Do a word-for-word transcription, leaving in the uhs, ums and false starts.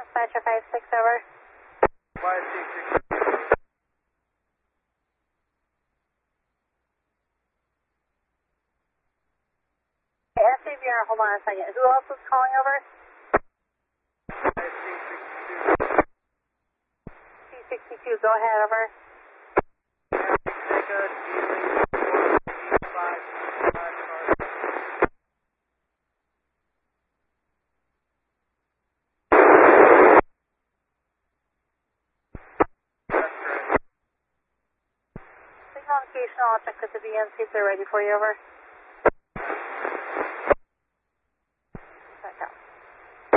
Dispatcher five six, over. five six six. Okay, S A V R, hold on a second. Who else is calling over? C sixty-two, go ahead, over. Signal location, I'll check with the V M, see if they're ready for you, over.